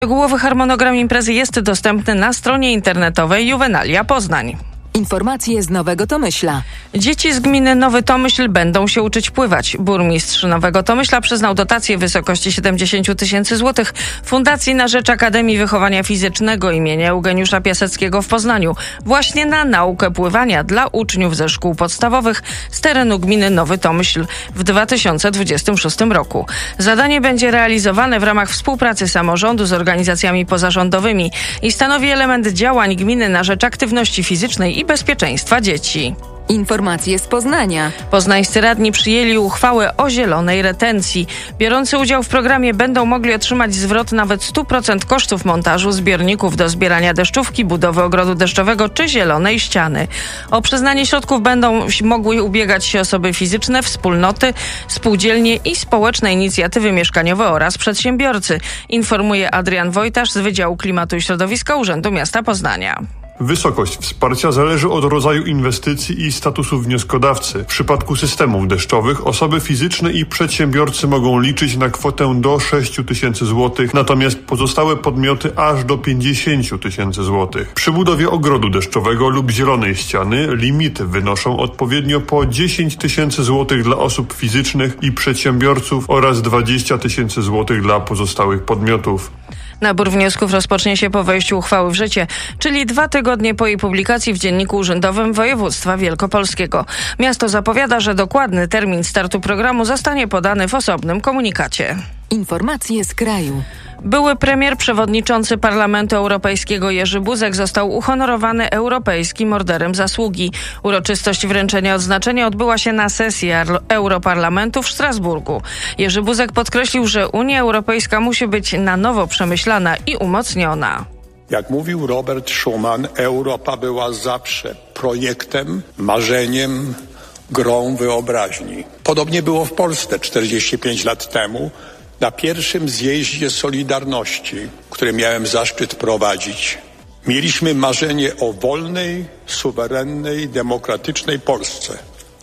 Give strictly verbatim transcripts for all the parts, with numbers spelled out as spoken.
Szczegółowy harmonogram imprezy jest dostępny na stronie internetowej Juvenalia Poznań. Informacje z Nowego Tomyśla. Dzieci z gminy Nowy Tomyśl będą się uczyć pływać. Burmistrz Nowego Tomyśla przyznał dotację w wysokości siedemdziesiąt tysięcy złotych Fundacji na rzecz Akademii Wychowania Fizycznego imienia Eugeniusza Piaseckiego w Poznaniu właśnie na naukę pływania dla uczniów ze szkół podstawowych z terenu gminy Nowy Tomyśl w dwa tysiące dwudziestym szóstym roku. Zadanie będzie realizowane w ramach współpracy samorządu z organizacjami pozarządowymi i stanowi element działań gminy na rzecz aktywności fizycznej i bezpieczeństwa dzieci. Informacje z Poznania. Poznańscy radni przyjęli uchwałę o zielonej retencji. Biorący udział w programie będą mogli otrzymać zwrot nawet sto procent kosztów montażu zbiorników do zbierania deszczówki, budowy ogrodu deszczowego czy zielonej ściany. O przyznanie środków będą mogły ubiegać się osoby fizyczne, wspólnoty, spółdzielnie i społeczne inicjatywy mieszkaniowe oraz przedsiębiorcy, informuje Adrian Wojtasz z Wydziału Klimatu i Środowiska Urzędu Miasta Poznania. Wysokość wsparcia zależy od rodzaju inwestycji i statusu wnioskodawcy. W przypadku systemów deszczowych osoby fizyczne i przedsiębiorcy mogą liczyć na kwotę do sześć tysięcy złotych, natomiast pozostałe podmioty aż do pięćdziesiąt tysięcy złotych. Przy budowie ogrodu deszczowego lub zielonej ściany limity wynoszą odpowiednio po dziesięć tysięcy złotych dla osób fizycznych i przedsiębiorców oraz dwadzieścia tysięcy złotych dla pozostałych podmiotów. Nabór wniosków rozpocznie się po wejściu uchwały w życie, czyli dwa tygodnie po jej publikacji w Dzienniku Urzędowym Województwa Wielkopolskiego. Miasto zapowiada, że dokładny termin startu programu zostanie podany w osobnym komunikacie. Informacje z kraju. Były premier przewodniczący Parlamentu Europejskiego Jerzy Buzek został uhonorowany Europejskim Orderem Zasługi. Uroczystość wręczenia odznaczenia odbyła się na sesji Europarlamentu w Strasburgu. Jerzy Buzek podkreślił, że Unia Europejska musi być na nowo przemyślana i umocniona. Jak mówił Robert Schuman, Europa była zawsze projektem, marzeniem, grą wyobraźni. Podobnie było w Polsce czterdzieści pięć lat temu, na pierwszym zjeździe Solidarności, który miałem zaszczyt prowadzić. Mieliśmy marzenie o wolnej, suwerennej, demokratycznej Polsce.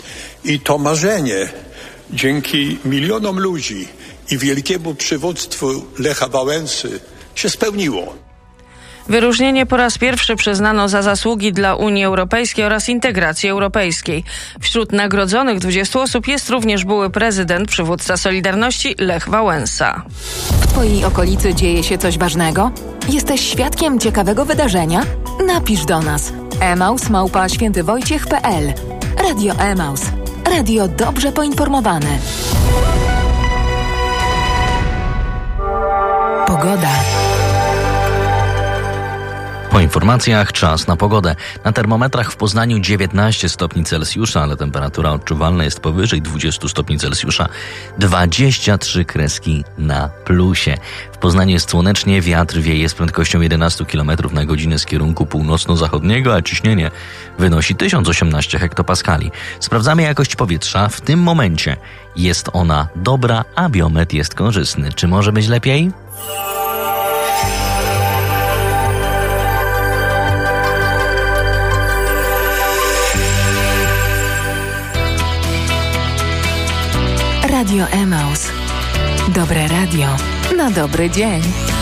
I to marzenie dzięki milionom ludzi i wielkiemu przywództwu Lecha Wałęsy się spełniło. Wyróżnienie po raz pierwszy przyznano za zasługi dla Unii Europejskiej oraz integracji europejskiej. Wśród nagrodzonych dwudziestu osób jest również były prezydent, przywódca Solidarności Lech Wałęsa. W Twojej okolicy dzieje się coś ważnego? Jesteś świadkiem ciekawego wydarzenia? Napisz do nas. emaus małpa świętywojciech kropka pe el. Radio Emaus. Radio dobrze poinformowane. Pogoda. Po informacjach czas na pogodę. Na termometrach w Poznaniu dziewiętnaście stopni Celsjusza, ale temperatura odczuwalna jest powyżej dwadzieścia stopni Celsjusza. dwadzieścia trzy kreski na plusie. W Poznaniu jest słonecznie, wiatr wieje z prędkością jedenaście kilometrów na godzinę z kierunku północno-zachodniego, a ciśnienie wynosi tysiąc osiemnaście hektopaskali. Sprawdzamy jakość powietrza. W tym momencie jest ona dobra, a biometr jest korzystny. Czy może być lepiej? Radio Emaus. Dobre radio na dobry dzień.